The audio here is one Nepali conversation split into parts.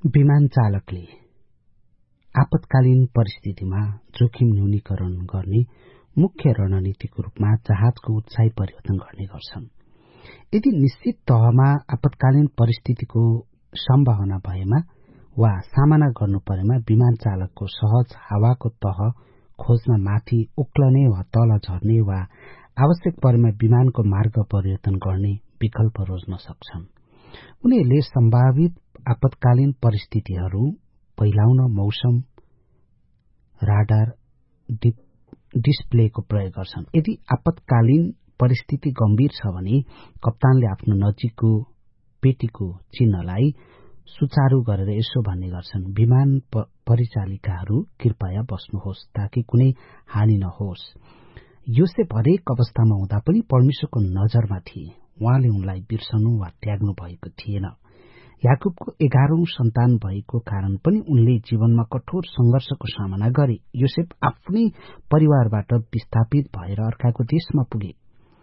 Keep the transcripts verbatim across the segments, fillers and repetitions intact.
विमान चालकले आपतकालीन परिस्थितिमा जोखिम न्यूनीकरण गर्ने मुख्य रणनीतिको रूपमा जहाजको उचाइ परिवर्तन गर्ने गर्छन्। यदि निश्चित तहमा आपतकालीन परिस्थितिको सम्भावना भएमा वा सामना गर्नु परेमा विमान चालकको सहज हावाको तह खोज्न माथि उक्लने वा तल झर्ने वा आवश्यक परेमा विमानको मार्ग परिवर्तन गर्ने विकल्प रोज्न सक्छन्। उनीहरूले सम्भावित आपतकालीन परिस्थितिहरू पहिलाउन मौसम राडार डिस्प्लेको प्रयोग गर्छन्। यदि आपतकालीन परिस्थिति गम्भीर छ भने कप्तानले आफ्नो नजिकको पेटीको चिन्हलाई सुचारू गरेर यसो भन्ने गर्छन्, विमान परिचालिकाहरू कृपया बस्नुहोस् ताकि कुनै हानि नहोस्। योसेफ हरेक अवस्थामा हुँदा पनि परमेश्वरको नजरमा थिए। उहाँले उनलाई बिर्सनु वा त्याग्नु भएको थिएन। याकुबको एघारौं सन्तान भएको कारण पनि उनले जीवनमा कठोर संघर्षको सामना गरे। योसेफ आफ्नै परिवारबाट विस्थापित भएर अर्काको देशमा पुगे।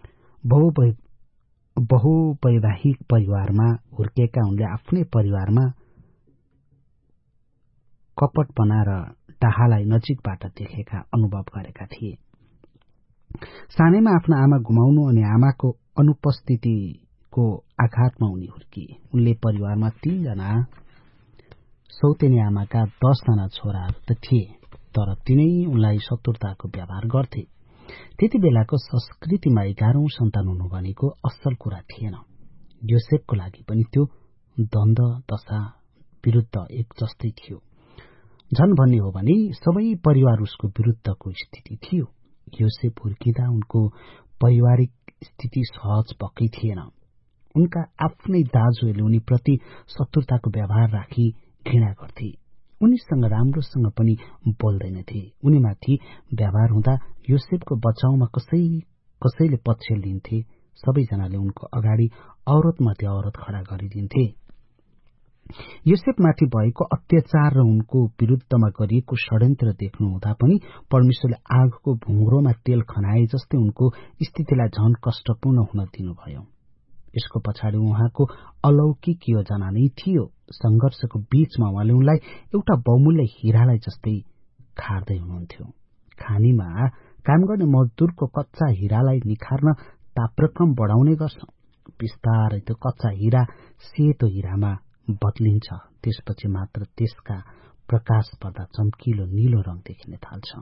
बहुवैवाहिक परिवारमा हुर्केका उनले आफ्नै परिवारमा कपटपना र डाहालाई नजिकबाट देखेका अनुभव गरेका थिए। सानैमा आफ्नो आमा गुमाउनु अनि आमाको अनुपस्थितिको आघातमा उनी हुर्किए। उनले परिवारमा तीनजना सौतेनी आमाका दसजना छोराहरू त थिए, तर तिनै उनलाई शत्रुताको व्यवहार गर्थे। त्यति बेलाको संस्कृतिमा एघारौं सन्तान हुनु भनेको असल कुरा थिएन। योसेफको लागि पनि त्यो द्वन्द दशा विरुद्ध एक जस्तै थियो। झन भन्ने हो भने सबै परिवार उसको विरुद्धको स्थिति थियो। योसेफ हुर्किँदा उनको पारिवारिक स्थिति सहज पक्कै थिएन। उनका आफ्नै दाजुहरूले उनीप्रति शत्रुताको व्यवहार राखी घृणा गर्थे। उनीसँग राम्रोसँग पनि बोल्दैनथे। उनीमाथि व्यवहार हुँदा योसेफको बचाउमा कसै कसैले पक्ष लिन्थे। सबैजनाले उनको अगाडि औरतमाथि औरत खडा गरिदिन्थे। योसेफमाथि भएको अत्याचार र उनको विरुद्धमा गरिएको षड्यन्त्र देख्नु हुँदा पनि परमेश्वरले आगोको भुङ्ग्रोमा तेल खनाए जस्तै उनको स्थितिलाई झन कष्टपूर्ण हुन दिनुभयो। यसको पछाडि उहाँको अलौकिक योजना नै थियो। संघर्षको बीचमा उहाँले उनलाई एउटा बहुमूल्य हिरालाई जस्तै खार्दै हुनुहुन्थ्यो। खानीमा काम गर्ने मजदूरको कच्चा हिरालाई निखार्न तापक्रम बढाउने गर्छ। बिस्तारै त्यो कच्चा हिरा सेतो हिरामा बदलिन्छ। त्यसपछि मात्र त्यसका प्रकाश पर्दा चम्किलो नीलो रंग देखिन थाल्छ।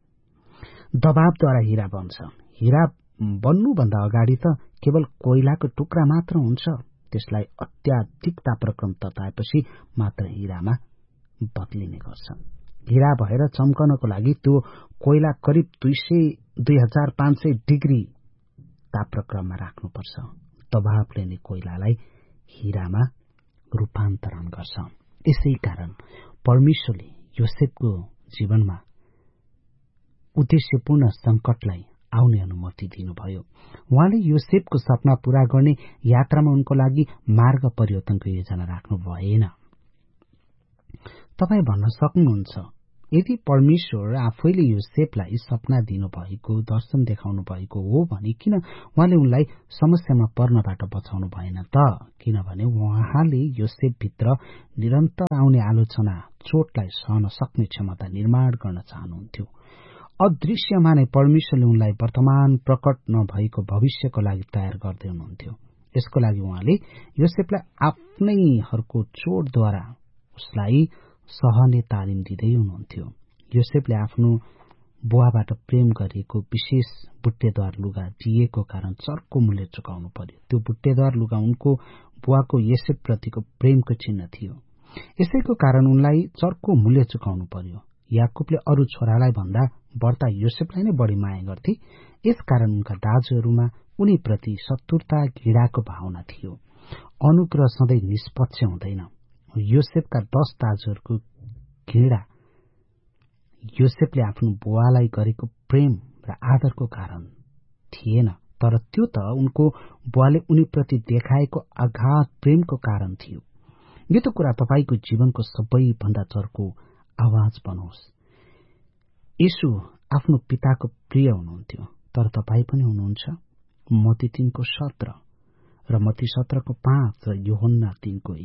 दबावद्वारा हिरा बन्छ। हिरा बन्नुभन्दा अगाडि त केवल कोइलाको टुक्रा मात्र हुन्छ। त्यसलाई अत्याधिक तापक्रम तताएपछि मात्र हिरामा बदलिने गर्छ। हिरा भएर चम्कनको लागि त्यो कोइला करिब दुई सय दुई हजार पाँच सय डिग्री तापक्रममा राख्नुपर्छ। दबावले नै कोइलालाई हिरामा रूपान्तरण गर्छ। यसै कारण परमेश्वरले योसेफको जीवनमा उद्देश्यपूर्ण संकटलाई आउने अनुमति दिनुभयो। उहाँले योसेफको सपना पूरा गर्ने यात्रामा उनको लागि मार्ग परिवर्तनको योजना राख्नु भएन। तपाई भन्न सक्नुहुन्छ, यदि परमेश्वर आफैले योसेफलाई सपना दिनुभएको, दर्शन देखाउनु भएको हो भने किन उहाँले उनलाई समस्यामा पर्नबाट बचाउनु भएन त? किनभने उहाँले योसेफभित्र निरन्तर आउने आलोचना, चोटलाई सहन सक्ने क्षमता निर्माण गर्न चाहनुहुन्थ्यो। अदृश्यमा नै परमेश्वरले उनलाई वर्तमान प्रकट नभएको भविष्यको लागि तयार गर्दै हुनुहुन्थ्यो। यसको लागि उहाँले योसेफलाई आफ्नैहरूको चोटद्वारा उसलाई सहने तालिम दिँदै हुनुहुन्थ्यो। योसेफले आफ्नो बुवाबाट प्रेम गरिएको विशेष बुट्टेदार लुगा दिएको कारण चर्को मूल्य चुकाउनु पर्यो। त्यो बुट्टेदार लुगा उनको बुवाको योसेफ प्रतिको प्रेमको चिन्ह थियो। यसैको कारण उनलाई चर्को मूल्य चुकाउनु पर्यो। याकुबले अरू छोरालाई भन्दा बढ्ता योसेफलाई नै बढी माया गर्थे। यसकारण उनका दाजुहरूमा उनीप्रति शत्रुता, घृणाको भावना थियो। अनुग्रह सधैँ निष्पक्ष हुँदैन। योसेफका दश दाजुहरूको घृणा योसेफले आफ्नो बुवालाई गरेको प्रेम र आदरको कारण थिएन, तर त्यो त उनको बुवाले उनीप्रति देखाएको अगाध प्रेमको कारण थियो। यो त कुरा तपाईको जीवनको सबैभन्दा चर्को आवाज बनोस्। येशू आफ्नो पिताको प्रिय हुनुहुन्थ्यो, तर तपाई पनि हुनुहुन्छ। मत्ती तीनको सत्र र मत्ती सत्रको पाँच र यूहन्ना तीनको एक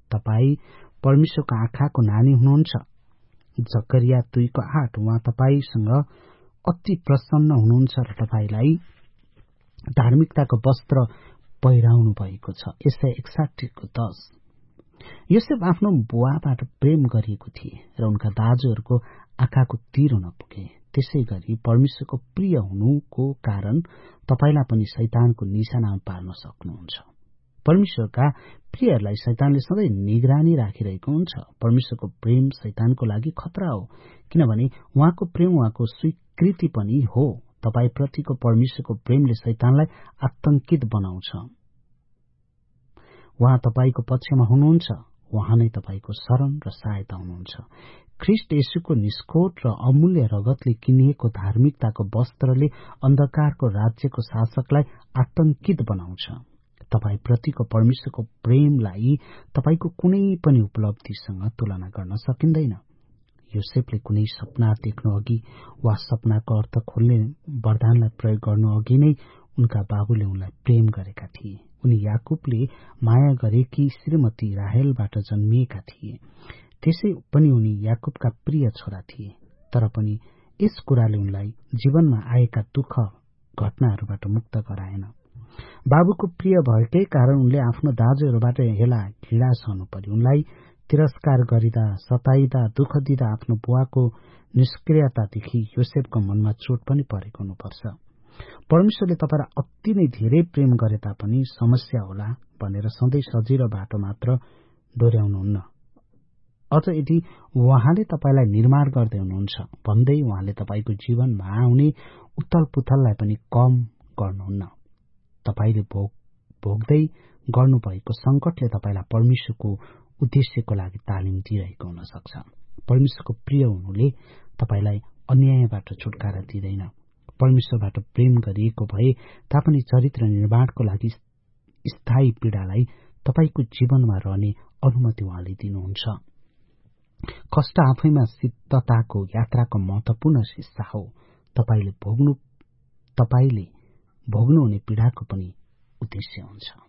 तपाई परमेश्वरको आँखाको नानी हुनुहुन्छ। जकरिया दुईको आठ उहाँ तपाईसँग अति प्रसन्न हुनुहुन्छ र तपाईलाई धार्मिकताको वस्त्र पहिराउनु भएको छ। यसै एकसाठीको दस। योसेफ आफ्नो बुवाबाट प्रेम गरिएको थिए र उनका दाजुहरूको आँखाको तिर नपुगे। त्यसै गरी परमेश्वरको प्रिय हुनुको कारण तपाईलाई पनि शैतानको निशानामा पार्न सक्नुहुन्छ। परमेश्वरका प्रियहरूलाई शैतानले सधैँ निगरानी राखिरहेको हुन्छ। परमेश्वरको प्रेम शैतानको लागि खतरा हो, किनभने उहाँको प्रेम उहाँको स्वीकृति पनि हो। तपाई प्रतिको परमेश्वरको प्रेमले शैतानलाई आतंकित बनाउँछ। उहाँ तपाईको पक्षमा हुनुहुन्छ। उहाँ नै तपाईको शरण र सहायता हुनुहुन्छ। ख्रीष्ट येशूको निष्कोट र अमूल्य रगतले किनिएको धार्मिकताको वस्त्रले अन्धकारको राज्यको शासकलाई आतंकित बनाउँछ। तपाई प्रतिको परमेश्वरको प्रेमलाई तपाईको कुनै पनि उपलब्धिसँग तुलना गर्न सकिँदैन। योसेफले कुनै सपना देख्नु अघि वा सपनाको अर्थ खोल्ने वरदानलाई प्रयोग गर्नु अघि नै उनका बाबुले उनलाई प्रेम गरेका थिए। उनी याकुबले माया गरेकी श्रीमती राहेलबाट जन्मिएका थिए। त्यसै पनि उनी याकुबका प्रिय छोरा थिए। तर पनि यस कुराले उनलाई जीवनमा आएका दुःख घटनाहरूबाट मुक्त गराएन। बाबुको प्रिय भएकै कारण उनले आफ्नो दाजुहरूबाट हेला घृणा सहनु पर्यो। उनलाई तिरस्कार गरिदा, सताइदा, दुःख दिँदा आफ्नो बुवाको निष्क्रियतादेखि योसेफको मनमा चोट पनि परेको हुनुपर्छ। परमेश्वरले तपाईलाई अति नै धेरै प्रेम गरे तापनि समस्या होला भनेर सधैँ सजिलो बाटो मात्र डोर्याउनुहुन्न। अझ यदि उहाँले तपाईलाई निर्माण गर्दै हुनुहुन्छ भन्दै उहाँले तपाईको जीवनमा आउने उथल पुथललाई पनि कम गर्नुहुन्न। तपाईले भोग भोग्दै गर्नुभएको संकटले तपाईलाई परमेश्वरको उद्देश्यको लागि तालिम दिइरहेको हुन सक्छ। परमेश्वरको प्रिय हुनुले तपाईलाई अन्यायबाट छुटकारा दिँदैन। परमेश्वरबाट प्रेम गरिएको भए तापनि चरित्र निर्माणको लागि स्थायी पीडालाई तपाईको जीवनमा रहने अनुमति उहाँले दिनुहुन्छ। कष्ट आफैमा सिद्धताको यात्राको महत्वपूर्ण हिस्सा हो। तपाईले भोग्नु तपाईले भोग्नुहुने पीडाको पनि उद्देश्य हुन्छ।